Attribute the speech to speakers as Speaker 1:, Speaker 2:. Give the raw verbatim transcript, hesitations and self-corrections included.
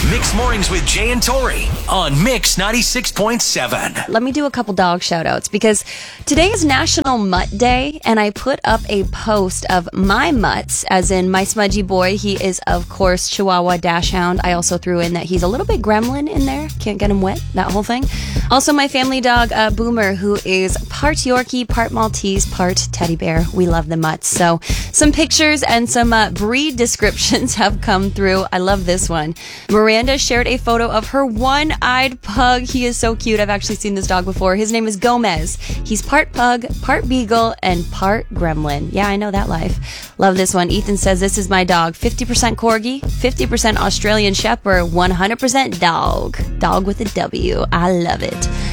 Speaker 1: Mixed Mornings with Jay and Tori on Mix ninety-six point seven.
Speaker 2: Let me do a couple dog shout outs because today is National Mutt Day, and I put up a post of my mutts, as in my smudgy boy. He is, of course, Chihuahua Dachshund. I also threw in that he's a little bit gremlin in there. Can't get him wet, that whole thing. Also, my family dog, uh, Boomer, who is part Yorkie, part Maltese, part teddy bear. We love the mutts. So some pictures and some uh, breed descriptions have come through. I love this one. Miranda shared a photo of her one-eyed pug. He is so cute. I've actually seen this dog before. His name is Gomez. He's part pug, part beagle, and part gremlin. Yeah, I know that life. Love this one. Ethan says, this is my dog. fifty percent Corgi, fifty percent Australian Shepherd, one hundred percent dog. Dog with a W. I love it.